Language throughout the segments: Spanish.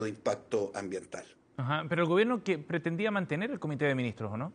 de impacto ambiental. Ajá, pero el gobierno que pretendía mantener el comité de ministros, ¿o no?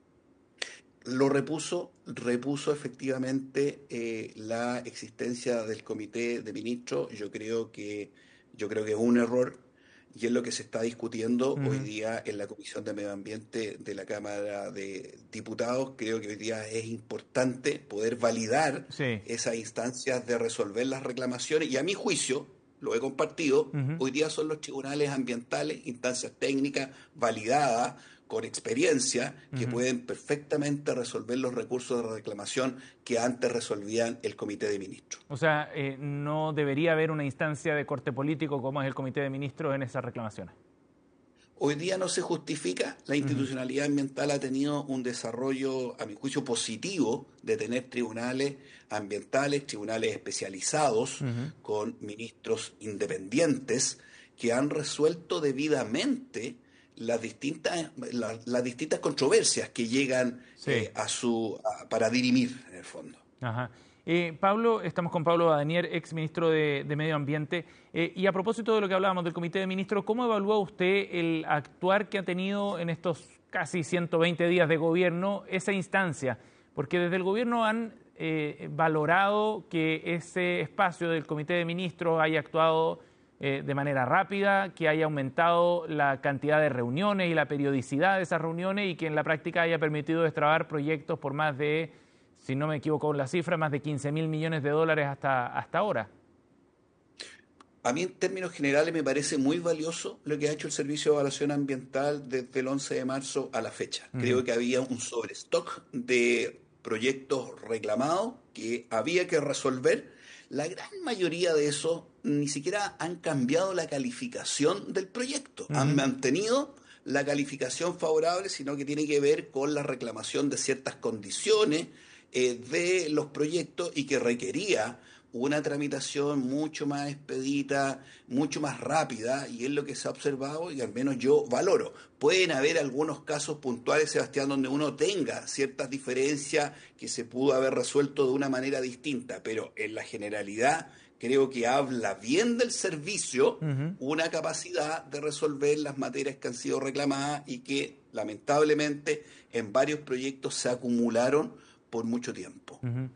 Lo repuso efectivamente la existencia del comité de ministros. Yo creo que es un error y es lo que se está discutiendo hoy Ujú. día en la Comisión de Medio Ambiente de la Cámara de Diputados. Creo que hoy día es importante poder validar Sí. esas instancias de resolver las reclamaciones y a mi juicio, lo he compartido, Ujú. hoy día son los tribunales ambientales, instancias técnicas validadas con experiencia que Ujú. pueden perfectamente resolver los recursos de reclamación que antes resolvían el Comité de Ministros. O sea, no debería haber una instancia de corte político como es el comité de ministros en esas reclamaciones. Hoy día no se justifica, la Ujú. institucionalidad ambiental ha tenido un desarrollo, a mi juicio, positivo de tener tribunales ambientales, tribunales especializados, Ujú. con ministros independientes que han resuelto debidamente las distintas controversias que llegan Sí. para dirimir, en el fondo. Ajá. Pablo, estamos con Pablo Badenier, ex ministro de Medio Ambiente. Y a propósito de lo que hablábamos del Comité de Ministros, ¿cómo evalúa usted el actuar que ha tenido en estos casi 120 días de gobierno esa instancia? Porque desde el gobierno han valorado que ese espacio del Comité de Ministros haya actuado de manera rápida, que haya aumentado la cantidad de reuniones y la periodicidad de esas reuniones y que en la práctica haya permitido destrabar proyectos por más de, si no me equivoco con la cifra, más de 15.000 millones de dólares hasta ahora. A mí, en términos generales, me parece muy valioso lo que ha hecho el Servicio de Evaluación Ambiental desde el 11 de marzo a la fecha. Ujú. Creo que había un sobrestock de proyectos reclamados que había que resolver. La gran mayoría de esos ni siquiera han cambiado la calificación del proyecto, han Ujú. mantenido la calificación favorable, sino que tiene que ver con la reclamación de ciertas condiciones de los proyectos y que requería una tramitación mucho más expedita, mucho más rápida, y es lo que se ha observado y al menos yo valoro. Pueden haber algunos casos puntuales, Sebastián, donde uno tenga ciertas diferencias que se pudo haber resuelto de una manera distinta, pero en la generalidad creo que habla bien del servicio Ujú. una capacidad de resolver las materias que han sido reclamadas y que lamentablemente en varios proyectos se acumularon por mucho tiempo. Ujú.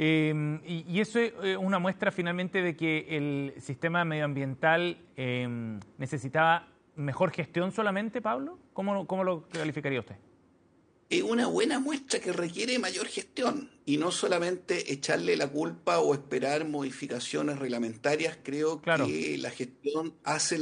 Y eso es una muestra finalmente de que el sistema medioambiental necesitaba mejor gestión solamente, Pablo. ¿Cómo lo calificaría usted? Es una buena muestra que requiere mayor gestión y no solamente echarle la culpa o esperar modificaciones reglamentarias. Creo Claro. que la gestión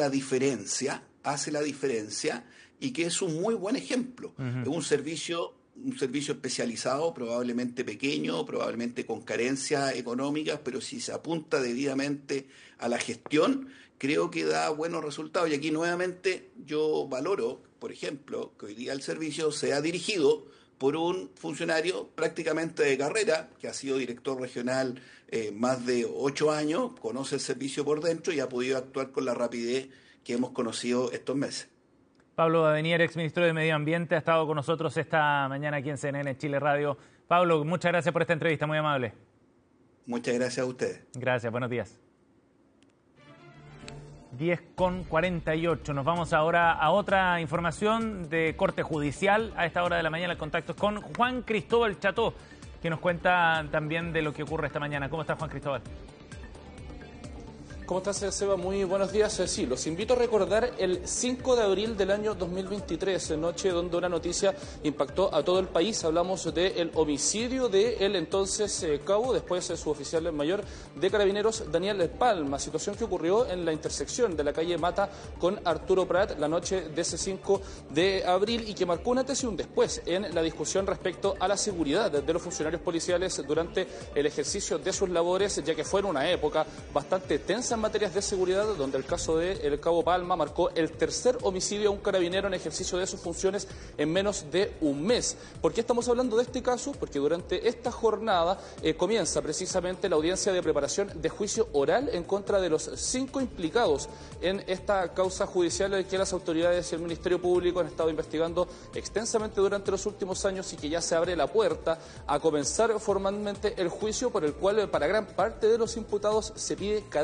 hace la diferencia y que es un muy buen ejemplo. Es Ujú. un servicio especializado, probablemente pequeño, probablemente con carencias económicas, pero si se apunta debidamente a la gestión, creo que da buenos resultados. Y aquí nuevamente yo valoro, por ejemplo, que hoy día el servicio sea dirigido por un funcionario prácticamente de carrera, que ha sido director regional más de 8 años, conoce el servicio por dentro y ha podido actuar con la rapidez que hemos conocido estos meses. Pablo Badenier, ex ministro de Medio Ambiente, ha estado con nosotros esta mañana aquí en CNN Chile Radio. Pablo, muchas gracias por esta entrevista, muy amable. Muchas gracias a ustedes. Gracias, buenos días. 10:48. Nos vamos ahora a otra información de corte judicial. A esta hora de la mañana el contacto es con Juan Cristóbal Cható, que nos cuenta también de lo que ocurre esta mañana. ¿Cómo está, Juan Cristóbal? ¿Cómo estás, Seba? Muy buenos días. Sí, los invito a recordar el 5 de abril del año 2023, noche donde una noticia impactó a todo el país. Hablamos del homicidio del entonces cabo, después su oficial mayor de Carabineros, Daniel Palma, situación que ocurrió en la intersección de la calle Mata con Arturo Prat la noche de ese 5 de abril y que marcó un antes y un después en la discusión respecto a la seguridad de los funcionarios policiales durante el ejercicio de sus labores, ya que fue en una época bastante tensa en materias de seguridad, donde el caso del cabo Palma marcó el tercer homicidio a un carabinero en ejercicio de sus funciones en menos de un mes. ¿Por qué estamos hablando de este caso? Porque durante esta jornada comienza precisamente la audiencia de preparación de juicio oral en contra de los 5 implicados en esta causa judicial que las autoridades y el Ministerio Público han estado investigando extensamente durante los últimos años y que ya se abre la puerta a comenzar formalmente el juicio por el cual para gran parte de los imputados se pide cadena perpetua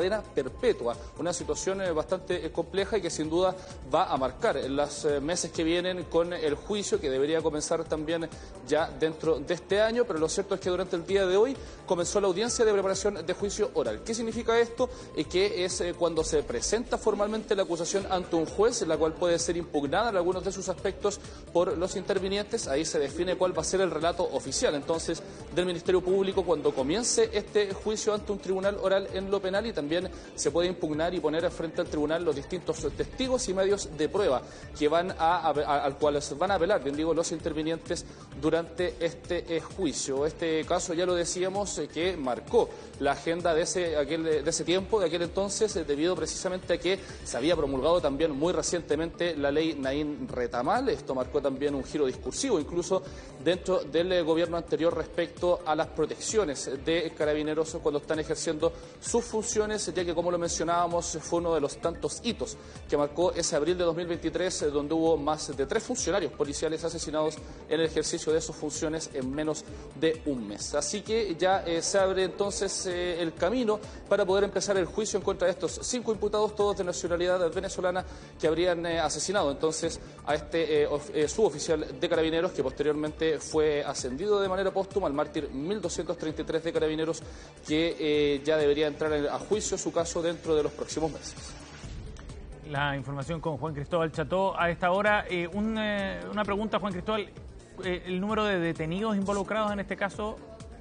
perpetua, una situación bastante compleja y que sin duda va a marcar en los meses que vienen con el juicio que debería comenzar también ya dentro de este año, pero lo cierto es que durante el día de hoy comenzó la audiencia de preparación de juicio oral. ¿Qué significa esto? Que es cuando se presenta formalmente la acusación ante un juez, la cual puede ser impugnada en algunos de sus aspectos por los intervinientes. Ahí se define cuál va a ser el relato oficial entonces del Ministerio Público cuando comience este juicio ante un tribunal oral en lo penal, y también se puede impugnar y poner frente al tribunal los distintos testigos y medios de prueba que al cual van a apelar, bien digo, los intervinientes durante este juicio. Este caso, ya lo decíamos, que marcó la agenda de ese tiempo, de aquel entonces, debido precisamente a que se había promulgado también muy recientemente la ley Naín Retamal. Esto marcó también un giro discursivo, incluso dentro del gobierno anterior, respecto a las protecciones de carabineros cuando están ejerciendo sus funciones, ya que, como lo mencionábamos, fue uno de los tantos hitos que marcó ese abril de 2023, donde hubo más de 3 funcionarios policiales asesinados en el ejercicio de sus funciones en menos de un mes. Así que ya se abre entonces el camino para poder empezar el juicio en contra de estos 5 imputados, todos de nacionalidad venezolana, que habrían asesinado entonces a este suboficial de carabineros, que posteriormente fue ascendido de manera póstuma al mártir 1233 de carabineros, que ya debería entrar a juicio su caso dentro de los próximos meses. La información con Juan Cristóbal Cható a esta hora. Una pregunta, Juan Cristóbal, el número de detenidos involucrados en este caso.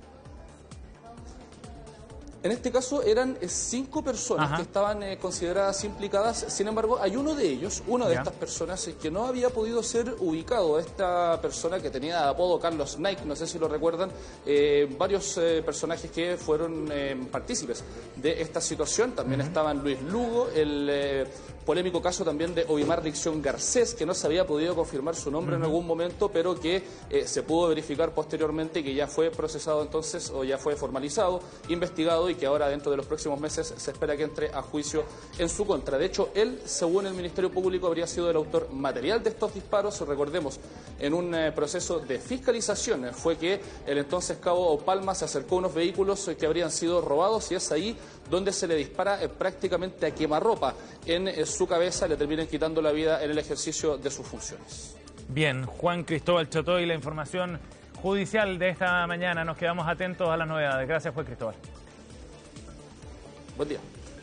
En este caso eran 5 personas que estaban consideradas implicadas. Sin embargo, hay uno de ellos, una de estas personas, que no había podido ser ubicado. Esta persona, que tenía apodo Carlos Nike, no sé si lo recuerdan, varios personajes que fueron partícipes de esta situación. También estaban Luis Lugo, el polémico caso también de Ovimar Dicción Garcés, que no se había podido confirmar su nombre en algún momento, pero que se pudo verificar posteriormente, y que ya fue procesado entonces, o ya fue formalizado, investigado, y que ahora dentro de los próximos meses se espera que entre a juicio en su contra. De hecho, él, según el Ministerio Público, habría sido el autor material de estos disparos. Recordemos, en un proceso de fiscalización fue que el entonces cabo Palma se acercó a unos vehículos que habrían sido robados, y es ahí donde se le dispara prácticamente a quemarropa en su cabeza, le terminan quitando la vida en el ejercicio de sus funciones. Bien, Juan Cristóbal Cható y la información judicial de esta mañana. Nos quedamos atentos a las novedades. Gracias, Juan Cristóbal. Buen día.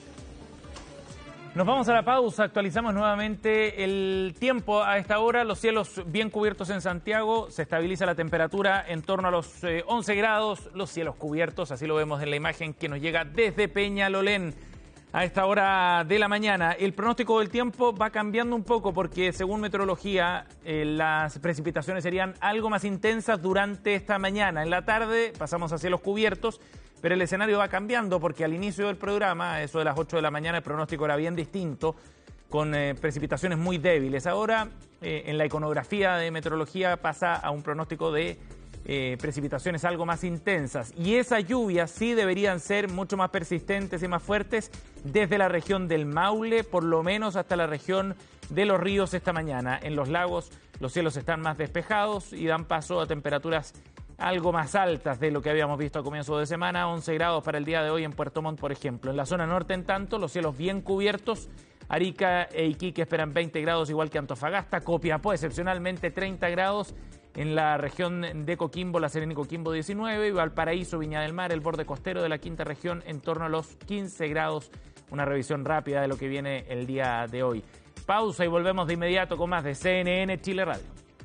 Nos vamos a la pausa, actualizamos nuevamente el tiempo a esta hora. Los cielos bien cubiertos en Santiago, se estabiliza la temperatura en torno a los 11 grados, los cielos cubiertos, así lo vemos en la imagen que nos llega desde Peñalolén a esta hora de la mañana. El pronóstico del tiempo va cambiando un poco porque, según meteorología, las precipitaciones serían algo más intensas durante esta mañana. En la tarde pasamos a cielos cubiertos, pero el escenario va cambiando porque al inicio del programa, eso de las 8 de la mañana, el pronóstico era bien distinto, con precipitaciones muy débiles. Ahora, en la iconografía de meteorología pasa a un pronóstico de precipitaciones algo más intensas. Y esas lluvias sí deberían ser mucho más persistentes y más fuertes desde la región del Maule, por lo menos hasta la región de los ríos esta mañana. En los lagos los cielos están más despejados y dan paso a temperaturas algo más altas de lo que habíamos visto a comienzo de semana, 11 grados para el día de hoy en Puerto Montt, por ejemplo. En la zona norte, en tanto, los cielos bien cubiertos. Arica e Iquique esperan 20 grados, igual que Antofagasta. Copiapó, excepcionalmente, 30 grados. En la región de Coquimbo, La Serena y Coquimbo, 19. Y Valparaíso, Viña del Mar, el borde costero de la quinta región, en torno a los 15 grados. Una revisión rápida de lo que viene el día de hoy. Pausa y volvemos de inmediato con más de CNN Chile Radio.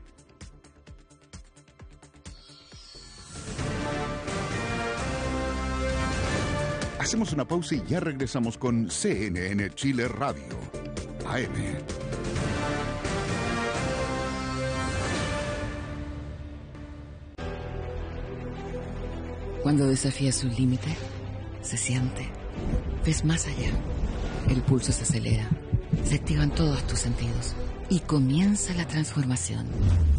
Hacemos una pausa y ya regresamos con CNN Chile Radio, AM. Cuando desafías un límite, se siente. Ves más allá. El pulso se acelera. Se activan todos tus sentidos. Y comienza la transformación.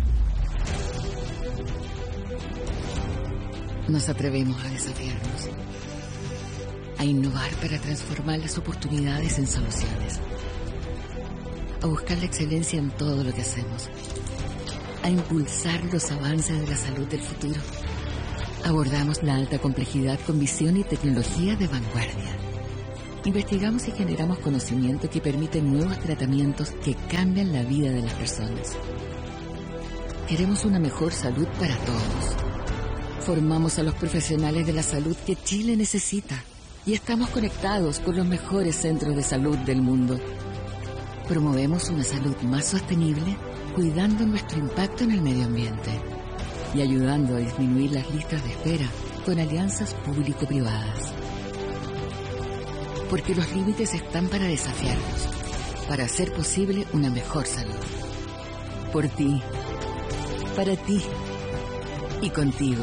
Nos atrevemos a desafiarnos. A innovar para transformar las oportunidades en soluciones. A buscar la excelencia en todo lo que hacemos. A impulsar los avances de la salud del futuro. Abordamos la alta complejidad con visión y tecnología de vanguardia. Investigamos y generamos conocimiento que permite nuevos tratamientos que cambian la vida de las personas. Queremos una mejor salud para todos. Formamos a los profesionales de la salud que Chile necesita y estamos conectados con los mejores centros de salud del mundo. Promovemos una salud más sostenible, cuidando nuestro impacto en el medio ambiente y ayudando a disminuir las listas de espera con alianzas público-privadas. Porque los límites están para desafiarnos, para hacer posible una mejor salud. Por ti, para ti y contigo.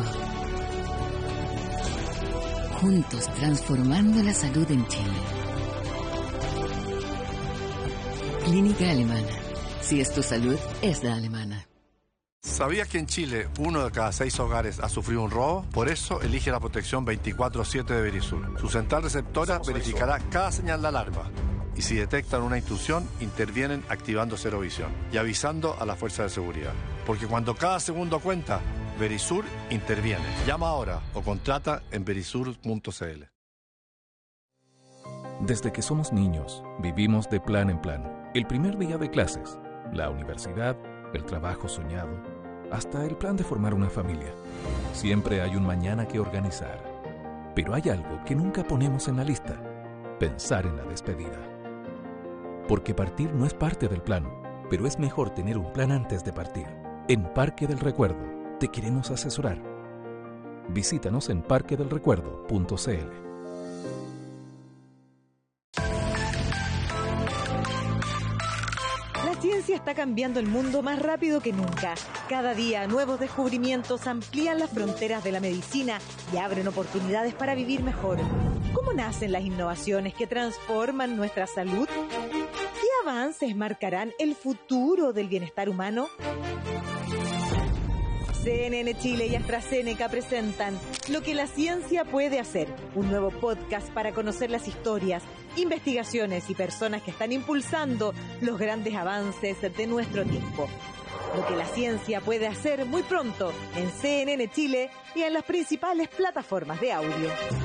Juntos transformando la salud en Chile. Clínica Alemana. Si es tu salud, es la alemana. ¿Sabías que en Chile 1 de cada 6 hogares ha sufrido un robo? Por eso elige la protección 24/7 de Verisur. Su central receptora verificará cada señal de alarma y si detectan una intrusión, intervienen activando Cero Visión y avisando a la fuerza de seguridad. Porque cuando cada segundo cuenta, Verisur interviene. Llama ahora o contrata en verisur.cl. Desde que somos niños, vivimos de plan en plan. El primer día de clases, la universidad, el trabajo soñado, hasta el plan de formar una familia. Siempre hay un mañana que organizar. Pero hay algo que nunca ponemos en la lista: pensar en la despedida. Porque partir no es parte del plan, pero es mejor tener un plan antes de partir. En Parque del Recuerdo te queremos asesorar. Visítanos en parquedelrecuerdo.cl. La ciencia está cambiando el mundo más rápido que nunca. Cada día, nuevos descubrimientos amplían las fronteras de la medicina y abren oportunidades para vivir mejor. ¿Cómo nacen las innovaciones que transforman nuestra salud? ¿Qué avances marcarán el futuro del bienestar humano? CNN Chile y AstraZeneca presentan Lo que la ciencia puede hacer, un nuevo podcast para conocer las historias, investigaciones y personas que están impulsando los grandes avances de nuestro tiempo. Lo que la ciencia puede hacer muy pronto en CNN Chile y en las principales plataformas de audio.